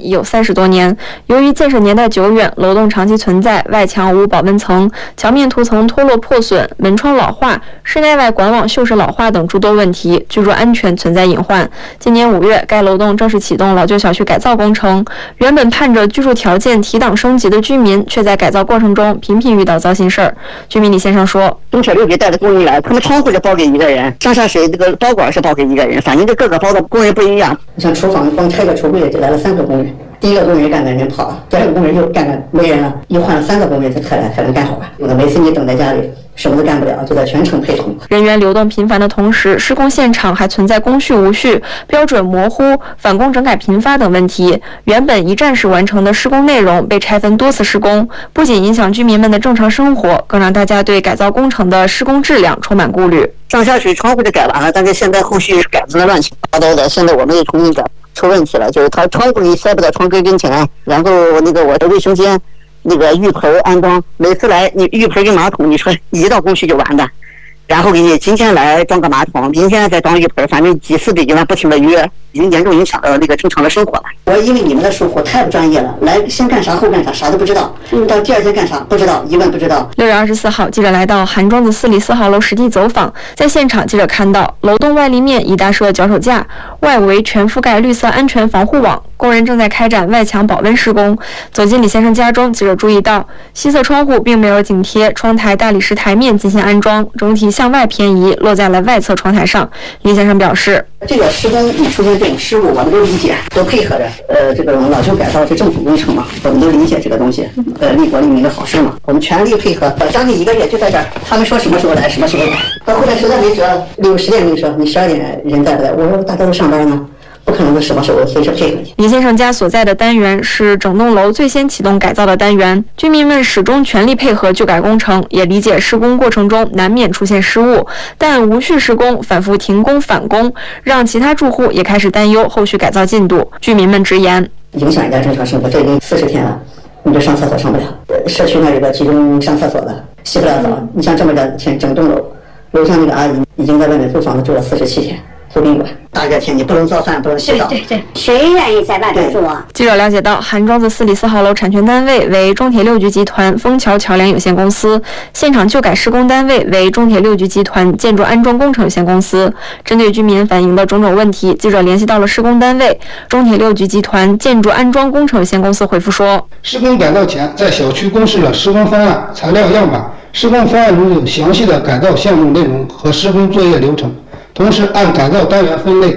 已有30多年。由于建设年代久远，楼栋长期存在外墙无保温层、墙面涂层脱落破损、门窗老化、室内外管网锈蚀老化等诸多问题，居住安全存在隐患。今年5月，该楼栋正式启动老旧小区改造工程。原本盼着居住条件提档升级的居民，却在改造过程中频频遇到糟心事儿。居民李先生说：“ 中铁六局带的工人来，他们窗户是包给一个人，上下水这个包管是包给一个人，反正这各个包的工人不一样。像厨房光拆个橱柜就来了3个工人。”第一个工人干干人跑了，第二个工人又干干没人了，又换了3个工人才能干好吧。有的每次你等在家里什么都干不了，就在全程陪同。 人员流动频繁的同时，施工现场还存在工序无序、标准模糊、返工整改频发等问题。原本一站式完成的施工内容被拆分多次施工，不仅影响居民们的正常生活，更让大家对改造工程的施工质量充满顾虑。 上下水窗户就改完了，但是现在后续改的乱七八糟的，现在我们也重新改。出问题了，就是它窗户里塞不到窗根跟前，然后我的卫生间浴盆安装，每次来你浴盆跟马桶，你说一道工序就完的，然后给你今天来装个马桶，明天再装浴盆，反正几次得跟他不停的约，已经严重影响到正常的生活了。我因为你们的疏忽太不专业了，来先干啥后干啥，啥都不知道，到第2天干啥不知道，一问不知道。 6月24号，记者来到韩庄子4里4号楼实地走访，在现场，记者看到楼栋外立面已搭设脚手架，外围全覆盖绿色安全防护网，工人正在开展外墙保温施工。走进李先生家中，记者注意到西侧窗户并没有紧贴窗台大理石台面进行安装，整体向外偏移，落在了外侧窗台上。李先生表示， 这个施工一出现这种失误，我们都理解，都配合着。这个老旧改造是政府工程嘛，我们都理解这个东西，利国利民的好事嘛，我们全力配合。将近1个月就在这儿，他们说什么时候来什么时候来，到后来实在没辙了，6、10点跟你说，你12点人在不在？我说大家都上班呢。不可能是什么时候随时配合你。 李先生家所在的单元是整栋楼最先启动改造的单元，居民们始终全力配合旧改工程，也理解施工过程中难免出现失误，但无序施工、反复停工返工，让其他住户也开始担忧后续改造进度。居民们直言， 影响人家正常生活，这已经40天了，你这上厕所上不了，社区那有个集中上厕所的，洗不了澡。你像这么热天，整栋楼上那个阿姨已经在外面租房子住了47天。住宾馆，大热天你不能做饭，不能洗澡。 对，谁愿意在外面住啊？ 记者了解到，韩庄子4里4号楼产权单位为中铁六局集团枫桥桥梁有限公司，现场旧改施工单位为中铁六局集团建筑安装工程有限公司。针对居民反映的种种问题，记者联系到了施工单位中铁六局集团建筑安装工程有限公司，回复说， 施工改造前在小区公示了施工方案、材料样板，施工方案中有详细的改造项目内容和施工作业流程。同时按改造单元分类